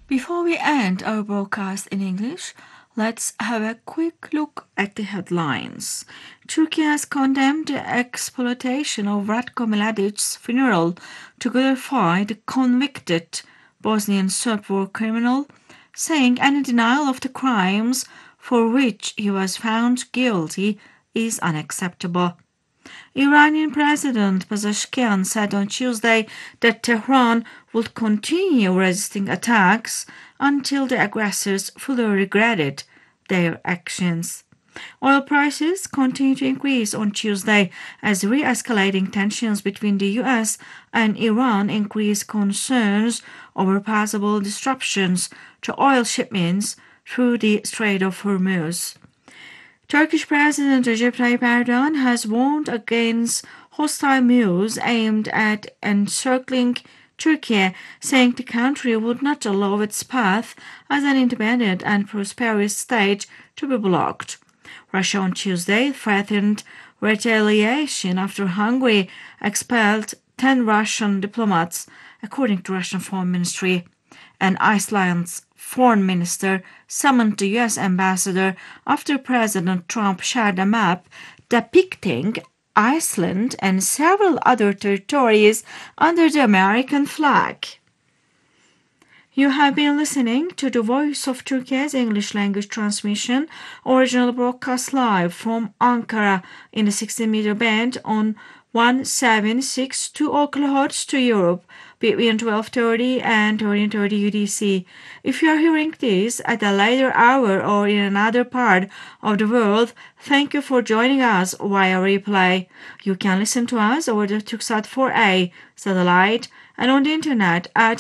Before we end our broadcast in English, let's have a quick look at the headlines. Turkey has condemned the exploitation of Ratko Mladic's funeral to glorify the convicted Bosnian Serb war criminal, saying any denial of the crimes for which he was found guilty is unacceptable. Iranian President Pezeshkian said on Tuesday that Tehran would continue resisting attacks until the aggressors fully regretted their actions. Oil prices continue to increase on Tuesday as re-escalating tensions between the US and Iran increase concerns over possible disruptions to oil shipments through the Strait of Hormuz. Turkish President Recep Tayyip Erdogan has warned against hostile moves aimed at encircling Turkey, saying the country would not allow its path as an independent and prosperous state to be blocked. Russia on Tuesday threatened retaliation after Hungary expelled 10 Russian diplomats, according to Russian Foreign Ministry. And Iceland's foreign minister summoned the US ambassador after President Trump shared a map depicting Iceland and several other territories under the American flag. You have been listening to the Voice of Turkey's English language transmission, original broadcast live from Ankara in the 60-meter band on 1762 kHz to Europe between 12:30 and 13:30 UTC. If you are hearing this at a later hour or in another part of the world, thank you for joining us via replay. You can listen to us over the Turksat 4A satellite and on the internet at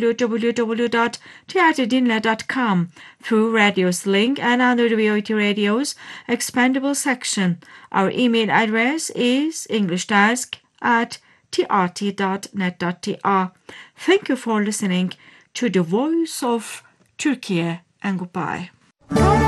www.trtdinle.com through Radios Link and under the VOT Radio's expandable section. Our email address is englishdesk@trt.net.tr. Thank you for listening to the Voice of Turkey and goodbye.